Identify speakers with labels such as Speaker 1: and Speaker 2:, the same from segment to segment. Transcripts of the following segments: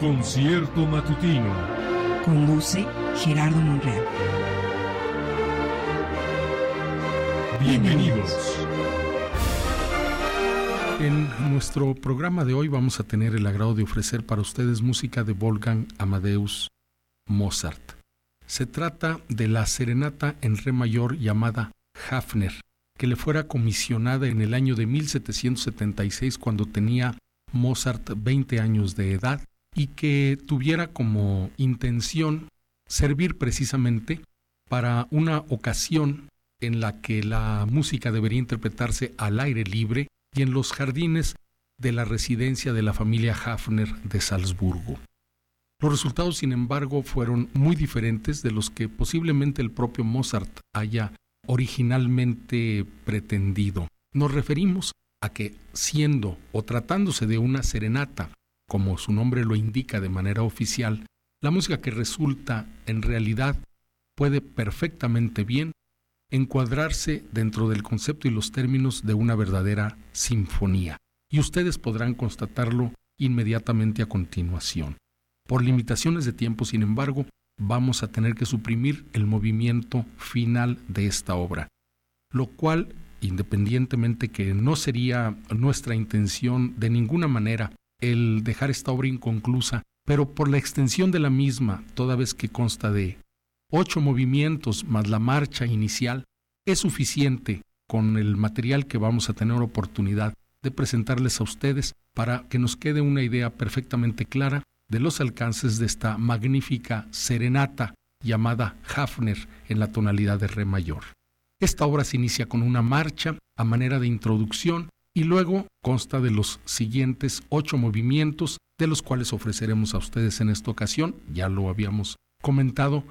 Speaker 1: Concierto matutino.
Speaker 2: Conduce Gerardo Monreal.
Speaker 1: Bienvenidos.
Speaker 3: En nuestro programa de hoy vamos a tener el agrado de ofrecer para ustedes música de Wolfgang Amadeus Mozart. Se trata de la serenata en re mayor llamada Hafner, que le fuera comisionada en el año de 1776 cuando tenía Mozart 20 años de edad y que tuviera como intención servir precisamente para una ocasión en la que la música debería interpretarse al aire libre y en los jardines de la residencia de la familia Hafner de Salzburgo. Los resultados, sin embargo, fueron muy diferentes de los que posiblemente el propio Mozart haya originalmente pretendido. Nos referimos a que, siendo o tratándose de una serenata, como su nombre lo indica de manera oficial, la música que resulta en realidad puede perfectamente bien encuadrarse dentro del concepto y los términos de una verdadera sinfonía. Y ustedes podrán constatarlo inmediatamente a continuación. Por limitaciones de tiempo, sin embargo, vamos a tener que suprimir el movimiento final de esta obra, lo cual, independientemente que no sería nuestra intención de ninguna manera el dejar esta obra inconclusa, pero por la extensión de la misma, toda vez que consta de 8 movimientos más la marcha inicial, es suficiente con el material que vamos a tener oportunidad de presentarles a ustedes para que nos quede una idea perfectamente clara de los alcances de esta magnífica serenata llamada Hafner en la tonalidad de re mayor. Esta obra se inicia con una marcha a manera de introducción y luego consta de los siguientes 8 movimientos, de los cuales ofreceremos a ustedes en esta ocasión, ya lo habíamos comentado,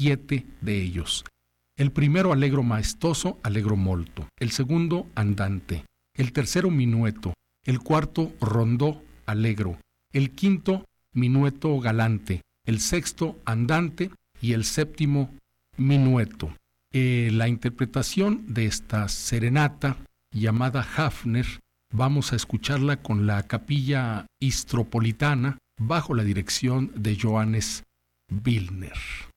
Speaker 3: 7 de ellos. El primero, allegro maestoso, allegro molto. El segundo, andante. El tercero, minueto. El cuarto, rondó, allegro. El quinto, minueto galante. El sexto, andante. Y el séptimo, minueto. La interpretación de esta serenata llamada Hafner vamos a escucharla con la Capilla Istropolitana bajo la dirección de Johannes Willner.